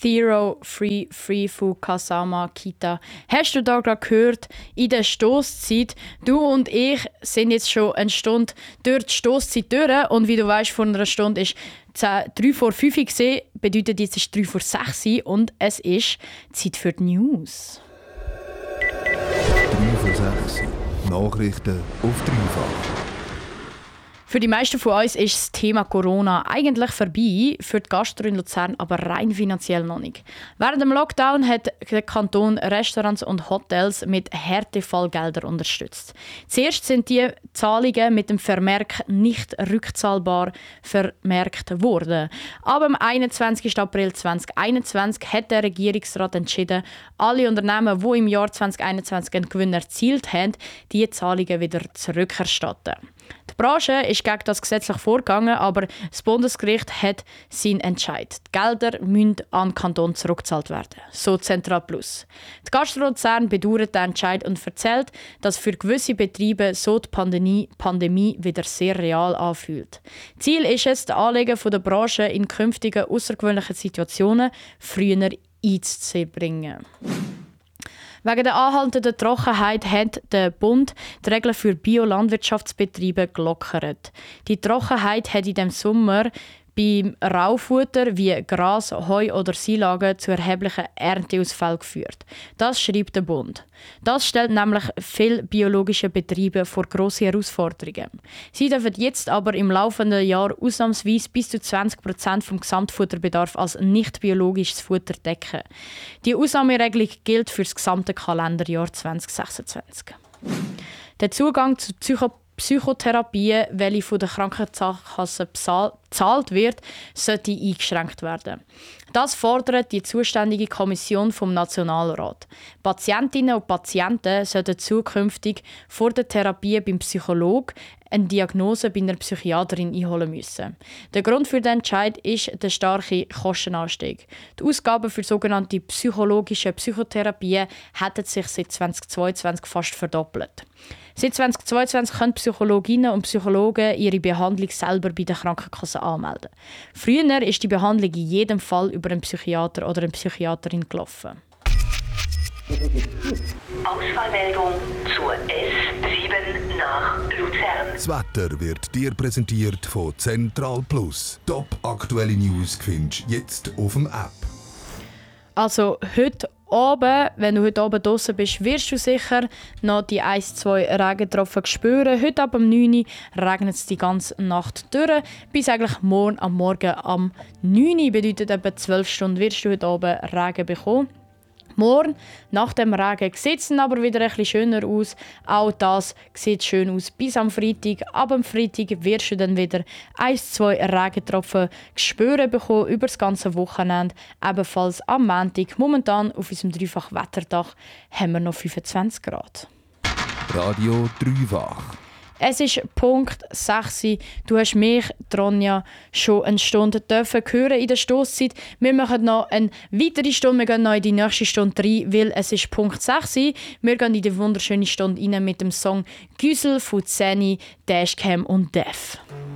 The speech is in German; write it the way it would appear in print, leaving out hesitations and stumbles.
Zero Free von Kasama Kita. Hast du da gerade gehört? In der Stosszeit. Du und ich sind jetzt schon eine Stunde durch die Stosszeit durch. Und wie du weißt, vor einer Stunde ist 3 vor 5 gesehen, bedeutet jetzt ist 3 vor 6 und es ist Zeit für die News. 3 vor 6. Nachrichten auf dreifach. Für die meisten von uns ist das Thema Corona eigentlich vorbei, für die Gastro in Luzern aber rein finanziell noch nicht. Während dem Lockdown hat der Kanton Restaurants und Hotels mit Härtefallgeldern unterstützt. Zuerst sind die Zahlungen mit dem Vermerk «nicht rückzahlbar» vermerkt worden. Aber am 21. April 2021 hat der Regierungsrat entschieden, alle Unternehmen, die im Jahr 2021 einen Gewinn erzielt haben, diese Zahlungen wieder zurückerstatten. Die Branche ist gegen das gesetzlich vorgegangen, aber das Bundesgericht hat seinen Entscheid. Die Gelder müssen an den Kanton zurückgezahlt werden. So Zentral Plus. Die Gastro Luzern bedauert den Entscheid und erzählt, dass für gewisse Betriebe so die Pandemie wieder sehr real anfühlt. Ziel ist es, die Anliegen der Branche in künftigen außergewöhnlichen Situationen früher einzubringen. Wegen der anhaltenden Trockenheit hat der Bund die Regeln für Biolandwirtschaftsbetriebe gelockert. Die Trockenheit hat in diesem Sommer beim Raufutter wie Gras, Heu oder Silagen zu erheblichen Ernteausfällen geführt. Das schreibt der Bund. Das stellt nämlich viele biologische Betriebe vor grosse Herausforderungen. Sie dürfen jetzt aber im laufenden Jahr ausnahmsweise bis zu 20% vom Gesamtfutterbedarf als nicht biologisches Futter decken. Die Ausnahmeregelung gilt für das gesamte Kalenderjahr 2026. Der Zugang zu Psychotherapie, welche von der Krankenkasse bezahlt wird, sollte eingeschränkt werden. Das fordert die zuständige Kommission vom Nationalrat. Patientinnen und Patienten sollten zukünftig vor der Therapie beim Psychologen eine Diagnose bei einer Psychiaterin einholen müssen. Der Grund für den Entscheid ist der starke Kostenanstieg. Die Ausgaben für sogenannte psychologische Psychotherapie hätten sich seit 2022 fast verdoppelt. Seit 2022 können Psychologinnen und Psychologen ihre Behandlung selber bei der Krankenkasse anmelden. Früher ist die Behandlung in jedem Fall über einen Psychiater oder eine Psychiaterin gelaufen. Ausfallmeldung zur S7 nach Luzern. Das Wetter wird dir präsentiert von Zentral Plus. Top aktuelle News findest du jetzt auf dem App. Also heute Abend, wenn du heute Abend draussen bist, wirst du sicher noch die 1-2 Regentropfen spüren. Heute ab 9 Uhr regnet es die ganze Nacht durch. Bis eigentlich morgen am Morgen am 9 Uhr, bedeutet etwa 12 Stunden, wirst du heute Abend Regen bekommen. Morgen, nach dem Regen, sieht es aber wieder ein bisschen schöner aus. Auch das sieht schön aus bis am Freitag. Ab am Freitag wirst du dann wieder 1-2 Regentropfen spüren bekommen über das ganze Wochenende. Ebenfalls am Montag. Momentan auf unserem Dreifach-Wetterdach haben wir noch 25 Grad. Radio Dreifach. Es ist Punkt 6. Du hast mich, Tronja, schon eine Stunde hören in der Stosszeit. Wir machen noch eine weitere Stunde, wir gehen noch in die nächste Stunde rein, weil es ist Punkt 6. Wir gehen in die wunderschöne Stunde rein mit dem Song «Güsel» von Zeni, Dashcam und Def.